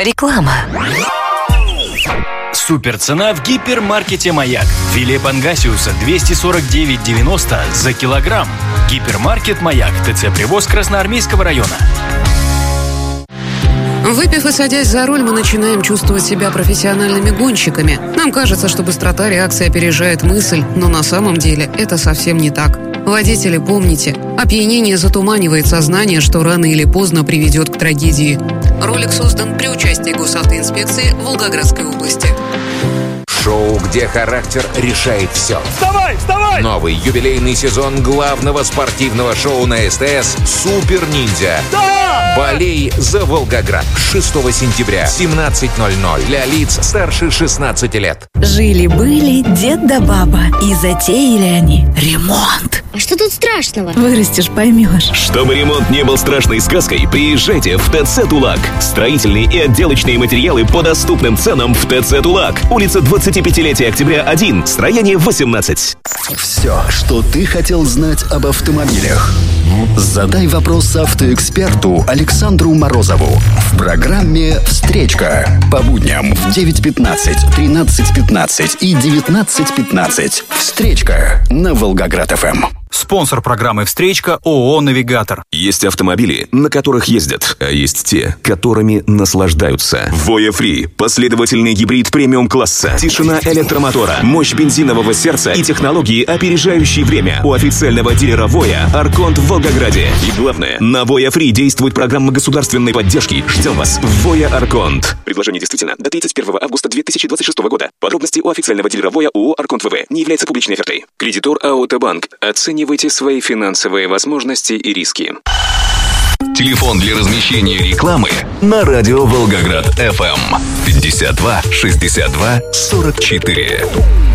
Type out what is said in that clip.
Реклама. Суперцена в гипермаркете «Маяк». Филе пангасиуса 249,90 за килограмм. Гипермаркет «Маяк». ТЦ «Привоз» Красноармейского района. Выпив и садясь за руль, мы начинаем чувствовать себя профессиональными гонщиками. Нам кажется, что быстрота реакции опережает мысль, но на самом деле это совсем не так. Водители, помните, опьянение затуманивает сознание, что рано или поздно приведет к трагедии. Ролик создан при участии Госавтоинспекции Волгоградской области. Шоу, где характер решает все. Вставай, вставай! Новый юбилейный сезон главного спортивного шоу на СТС «Супер Ниндзя». Да! Болей за Волгоград. 6 сентября, 17:00. Для лиц старше 16 лет. Жили-были дед да баба, и затеяли они ремонт. А что тут страшного? Вырастешь, поймешь. Чтобы ремонт не был страшной сказкой, приезжайте в ТЦ «Тулак». Строительные и отделочные материалы по доступным ценам в ТЦ «Тулак». Улица 25-летия октября 1, строение 18. Все, что ты хотел знать об автомобилях. Задай вопрос автоэксперту Александру Морозову в программе «Встречка» по будням в 9:15, 13:15 и 19:15. «Встречка» на Волгоград-ФМ. Спонсор программы «Встречка» ООО «Навигатор». Есть автомобили, на которых ездят, а есть те, которыми наслаждаются. Voya Free – последовательный гибрид премиум-класса. Тишина электромотора, мощь бензинового сердца и технологии, опережающие время. У официального дилера Voya «Арконт» в Волгограде. И главное, на Voya Free действует программа государственной поддержки. Ждем вас в Voya «Арконт». Предложение действительно до 31 августа 2026 года. Подробности у официального дилера Voya ООО «Арконт ВВ». Не является публичной офертой. Кредитор АО «Т-Банк». Оценивайте свои финансовые возможности и риски. Телефон для размещения рекламы на радио Волгоград ФМ 52 62 44.